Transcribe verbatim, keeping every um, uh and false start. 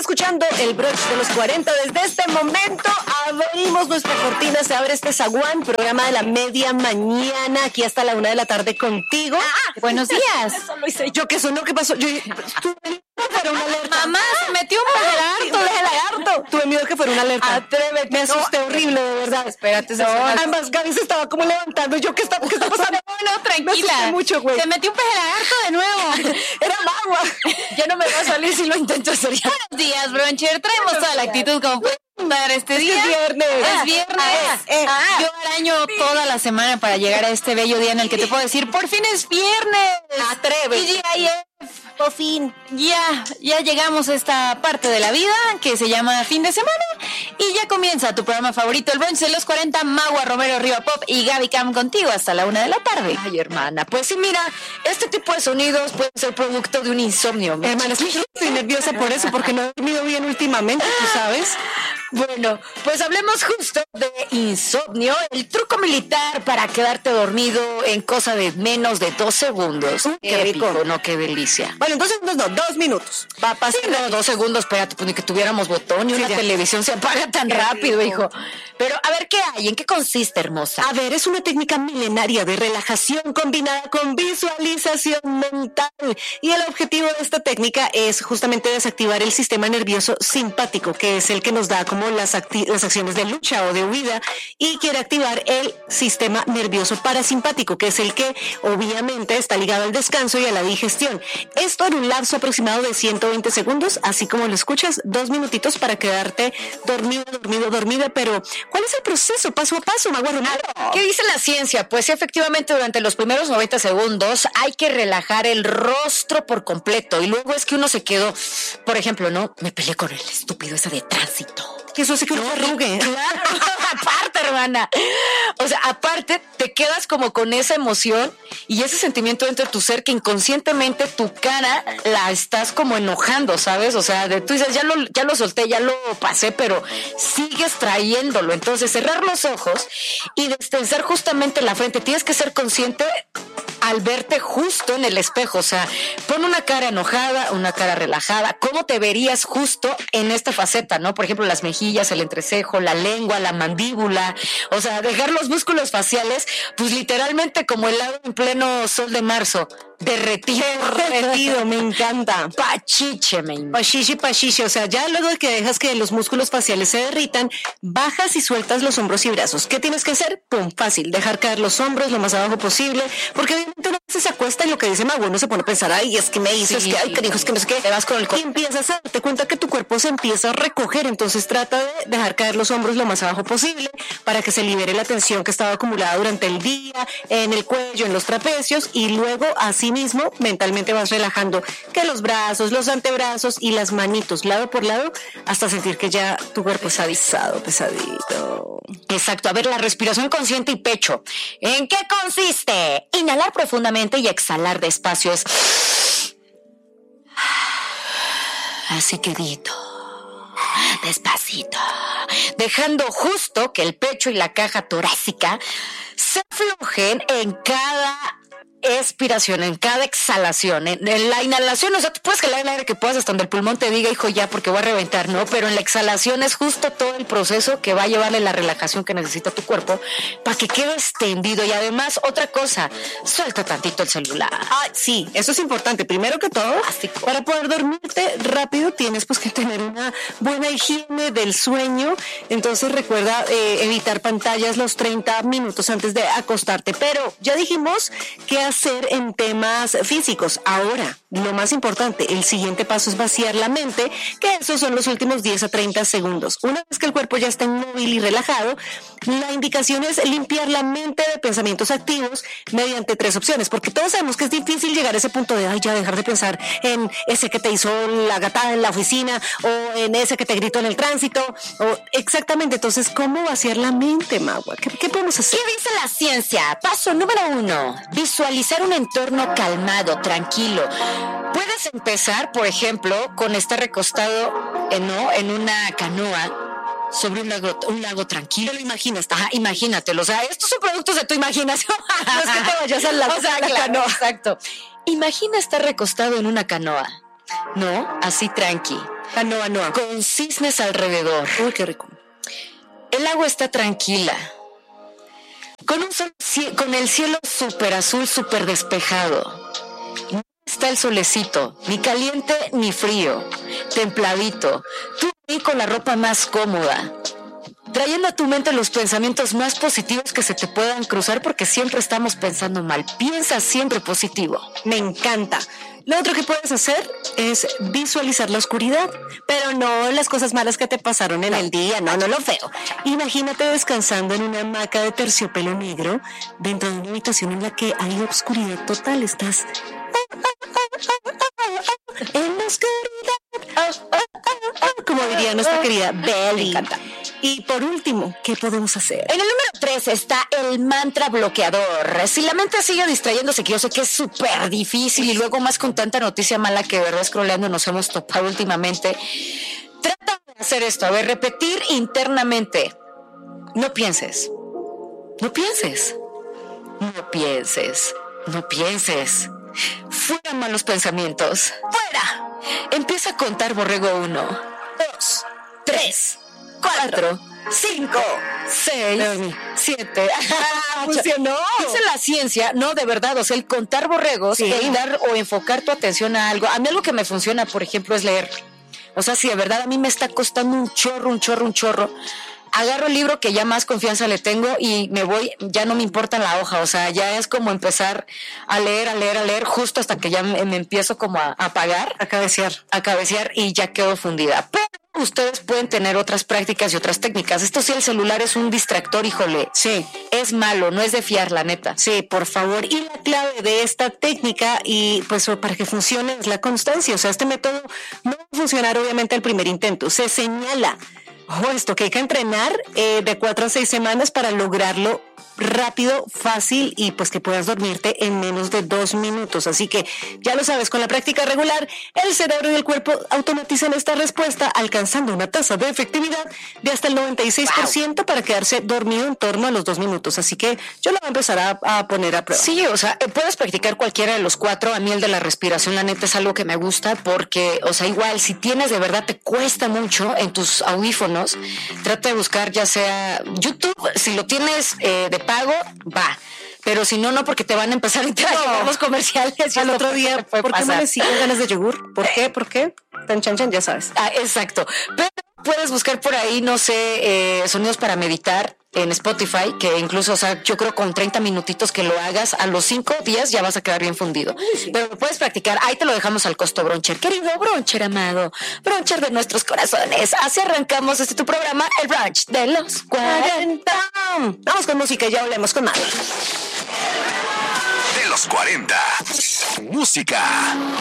escuchando el brunch de los cuarenta. Desde este momento abrimos nuestra cortina, se abre este zaguán, programa de la media mañana, aquí hasta la una de la tarde contigo. Ah, buenos días. Eso lo hice yo, ¿qué sonó? ¿Qué pasó? Yo tuve fuera una alerta. Mamá, se metió un lagarto. De lagarto. Tuve miedo que fuera una alerta. Atrévete. Me asusté no, horrible, de verdad. Espérate. No, además, Gaby se estaba como levantando. Yo, ¿qué está, qué está pasando? No, no, tranquila. Me asusté mucho, güey. Se metió un peje lagarto de nuevo. Era magua. Ya no me va a salir si lo intento hacer. Buenos días, Broncher. Traemos toda la actitud como para este es día. Es viernes. Es viernes. Ah, eh, ah, Yo araño toda la semana para llegar a este bello día en el que te puedo decir, por fin es viernes. Atrévete. Y ya, por fin. Ya, ya llegamos a esta parte de la vida que se llama fin de semana y ya comienza tu programa favorito, el brunch de los cuarenta, Magua Romero, Riva Pop y Gaby Cam contigo hasta la una de la tarde. Ay, hermana, pues sí, mira, este tipo de sonidos pueden ser producto de un insomnio. Hermana, estoy nerviosa por eso, porque no he dormido bien últimamente, tú sabes. Bueno, pues hablemos justo de insomnio, el truco militar para quedarte dormido en cosa de menos de dos segundos. Uh, qué, qué rico, rico, no, qué delicia. Bueno, entonces no, no, dos minutos. Va a pasar. Sí, no, dos segundos, espérate, pues ni que tuviéramos botón y sí, una ya. televisión se apaga tan qué rápido, rico. hijo. Pero a ver qué hay, ¿en qué consiste, hermosa? A ver, es una técnica milenaria de relajación combinada con visualización mental. Y el objetivo de esta técnica es justamente desactivar el sistema nervioso simpático, que es el que nos da como Las, acti- las acciones de lucha o de huida, y quiere activar el sistema nervioso parasimpático, que es el que obviamente está ligado al descanso y a la digestión. Esto en un lapso aproximado de ciento veinte segundos, así como lo escuchas, dos minutitos para quedarte dormido, dormido, dormida. Pero ¿cuál es el proceso paso a paso, Magua Romero? ¿Qué dice la ciencia? Pues efectivamente durante los primeros noventa segundos hay que relajar el rostro por completo y luego es que uno se quedó, por ejemplo, ¿no? Me peleé con el estúpido ese de tránsito. Que eso hace que uno se arrugue. Claro, aparte, hermana. O sea, aparte, te quedas como con esa emoción y ese sentimiento dentro de tu ser que inconscientemente tu cara la estás como enojando, ¿sabes? O sea, de, tú dices, ya lo, ya lo solté, ya lo pasé, pero sigues trayéndolo. Entonces, cerrar los ojos y destensar justamente la frente. Tienes que ser consciente al verte justo en el espejo. O sea, pon una cara enojada, una cara relajada. ¿Cómo te verías justo en esta faceta, no? Por ejemplo, las mejillas, el entrecejo, la lengua, la mandíbula. O sea, dejar los músculos faciales, pues literalmente como helado en pleno sol de marzo. Derretido, derretido, me encanta. Pachiche, me imagino. Pachiche, pachiche. O sea, ya luego de que dejas que los músculos faciales se derritan, bajas y sueltas los hombros y brazos. ¿Qué tienes que hacer? Pum, fácil. Dejar caer los hombros lo más abajo posible, porque obviamente uno se acuesta y lo que dice Mago, uno se pone a pensar, ay, es que me hizo, sí, es que, ay, cariño, es que no sé qué. Te vas con el co- y empiezas a darte cuenta que tu cuerpo se empieza a recoger. Entonces trata de dejar caer los hombros lo más abajo posible para que se libere la tensión que estaba acumulada durante el día, en el cuello, en los trapecios, y luego así mismo mentalmente vas relajando que los brazos, los antebrazos y las manitos lado por lado hasta sentir que ya tu cuerpo está avisado, pesadito. Exacto. A ver, la respiración consciente y pecho. ¿En qué consiste? Inhalar profundamente y exhalar despacio. Es así quedito, despacito, dejando justo que el pecho y la caja torácica se aflojen en cada expiración, en cada exhalación. En, en la inhalación, o sea, tú puedes jalar el aire que puedas hasta donde el pulmón te diga, hijo, ya, porque voy a reventar, ¿no? Pero en la exhalación es justo todo el proceso que va a llevarle la relajación que necesita tu cuerpo para que quedes tendido. Y además, otra cosa, suelta tantito el celular. Ah, sí, eso es importante. Primero que todo, Básico. Para poder dormirte rápido tienes pues que tener una buena higiene del sueño. Entonces recuerda eh, evitar pantallas los treinta minutos antes de acostarte. Pero ya dijimos qué hacer en temas físicos. Ahora, lo más importante, el siguiente paso es vaciar la mente, que esos son los últimos diez a treinta segundos. Una vez que el cuerpo ya está inmóvil y relajado, la indicación es limpiar la mente de pensamientos activos mediante tres opciones, porque todos sabemos que es difícil llegar a ese punto de, ay, ya dejar de pensar en ese que te hizo la gatada en la oficina o en ese que te gritó en el tránsito, o exactamente. Entonces, ¿cómo vaciar la mente, Magua? ¿Qué, qué podemos hacer? ¿Qué dice la ciencia? Paso número uno, visualizar un entorno calmado, tranquilo. Puedes empezar, por ejemplo, con estar recostado en, ¿no? en una canoa sobre un lago, un lago tranquilo. ¿Te lo imaginas? Ajá, imagínatelo. O sea, estos son productos de tu imaginación. No es que te vayas al lago, o sea, la claro, canoa. Exacto. Imagina estar recostado en una canoa, ¿no? Así tranqui. Anoa, Anoa. con cisnes alrededor. Uy, qué rico. El agua está tranquila, con, un sol, con el cielo súper azul, súper despejado. No está el solecito, ni caliente ni frío, templadito. Tú ahí con la ropa más cómoda, trayendo a tu mente los pensamientos más positivos que se te puedan cruzar, porque siempre estamos pensando mal. Piensa siempre positivo. Me encanta. Lo otro que puedes hacer es visualizar la oscuridad, pero no las cosas malas que te pasaron en el día, no, no lo feo. Imagínate descansando en una hamaca de terciopelo negro dentro de una habitación en la que hay oscuridad total. Estás en la oscuridad, como diría nuestra querida Belly. Me encanta. Y por último, ¿qué podemos hacer? En el número tres está el mantra bloqueador. Si la mente sigue distrayéndose, que yo sé que es súper difícil y luego más con tanta noticia mala que, verdad, scrolleando nos hemos topado últimamente, trata de hacer esto. A ver, repetir internamente. No pienses. No pienses. No pienses. No pienses. Fuera malos pensamientos. Fuera. Empieza a contar, borrego. Uno, dos, tres, cuatro, cinco, seis, siete. Funcionó. Dice la ciencia, no, de verdad, o sea, el contar borregos, Sí. el dar o enfocar tu atención a algo. A mí algo que me funciona, por ejemplo, es leer. O sea, si de verdad a mí me está costando un chorro, un chorro, un chorro, agarro el libro que ya más confianza le tengo y me voy, ya no me importa la hoja, o sea, ya es como empezar a leer, a leer, a leer, justo hasta que ya me, me empiezo como a, a apagar, A cabecear. a cabecear y ya quedo fundida. Pero ustedes pueden tener otras prácticas y otras técnicas. Esto sí, el celular es un distractor, híjole. Sí. Es malo, no es de fiar, la neta. Sí, por favor. Y la clave de esta técnica, y pues para que funcione, es la constancia. O sea, este método no va a funcionar obviamente al primer intento. Se señala, ojo, esto que hay que entrenar eh, de cuatro a seis semanas para lograrlo rápido, fácil y pues que puedas dormirte en menos de dos minutos. Así que ya lo sabes, con la práctica regular, el cerebro y el cuerpo automatizan esta respuesta, alcanzando una tasa de efectividad de hasta el noventa y seis por ciento wow. para quedarse dormido en torno a los dos minutos. Así que yo lo voy a empezar a, a poner a prueba. Sí, o sea, puedes practicar cualquiera de los cuatro. A mí el de la respiración, la neta, es algo que me gusta porque, o sea, igual, si tienes de verdad, te cuesta mucho en tus audífonos, trata de buscar ya sea YouTube, si lo tienes eh, de pago, va. Pero si no, no, porque te van a empezar a entrar no. los comerciales. Al otro día, ¿por qué pasar? no le siguen ganas de yogur? ¿Por qué? ¿Por qué? Tan chan chan, ya sabes. Ah, exacto. Pero puedes buscar por ahí, no sé, eh, sonidos para meditar en Spotify, que incluso, o sea, yo creo con treinta minutitos que lo hagas, a los cinco días ya vas a quedar bien fundido. Sí. Pero lo puedes practicar. Ahí te lo dejamos al costo, Broncher. Querido Broncher amado, Broncher de nuestros corazones. Así arrancamos este tu programa, el brunch de los cuarenta. Vamos con música y ya hablemos con Mario. De los cuarenta. Música.